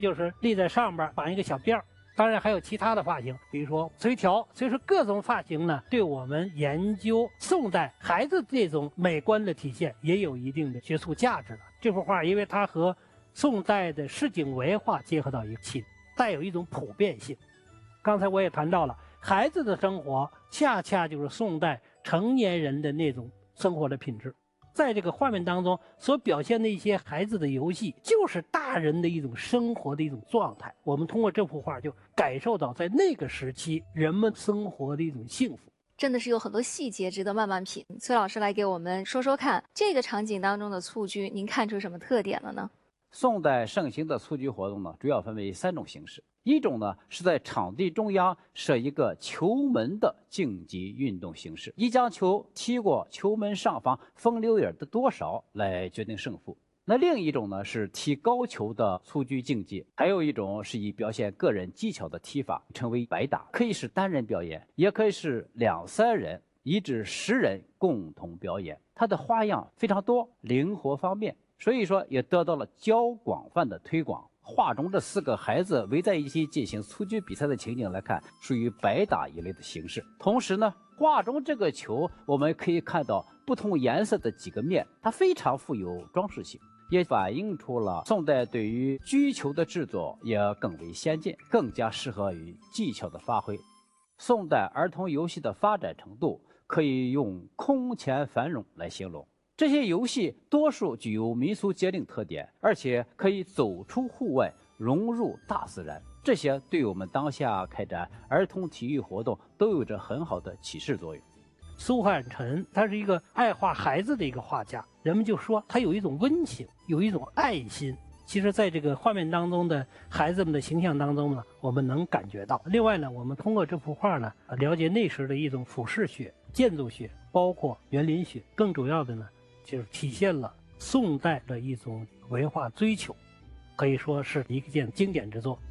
就是立在上边绑一个小辫儿。当然还有其他的发型，比如说垂髫。所以说各种发型呢，对我们研究宋代孩子这种美观的体现也有一定的学术价值了。这幅画因为它和宋代的市井文化结合到一起，带有一种普遍性。刚才我也谈到了，孩子的生活恰恰就是宋代成年人的那种生活的品质。在这个画面当中所表现的一些孩子的游戏，就是大人的一种生活的一种状态。我们通过这幅画就感受到在那个时期人们生活的一种幸福。 真的是有很多细节值得慢慢品。崔老师来给我们说说看，这个场景当中的蹴鞠，您看出什么特点了呢？ 宋代盛行的蹴鞠活动呢，主要分为3种形式。一种呢是在场地中央设一个球门的竞技运动形式，以将球踢过球门上方风流眼的多少来决定胜负。那另一种呢是踢高球的蹴鞠竞技，还有一种是以表现个人技巧的踢法，称为百打，可以是单人表演，也可以是2、3人1至10人共同表演。它的花样非常多，灵活方便，所以说也得到了较广泛的推广。画中这4个孩子围在一起进行蹴鞠比赛的情景来看，属于百打一类的形式。同时呢，画中这个球我们可以看到不同颜色的几个面，它非常富有装饰性，也反映出了宋代对于鞠球的制作也更为先进，更加适合于技巧的发挥。宋代儿童游戏的发展程度可以用空前繁荣来形容。这些游戏多数具有民俗节令特点，而且可以走出户外，融入大自然。这些对我们当下开展儿童体育活动都有着很好的启示作用。 苏汉臣他是一个爱画孩子的一个画家，人们就说他有一种温情，有一种爱心。其实在这个画面当中的孩子们的形象当中呢，我们能感觉到。另外呢，我们通过这幅画呢，了解那时的一种俯视学、建筑学，包括园林学。更主要的呢，就是体现了宋代的一种文化追求，可以说是一件经典之作。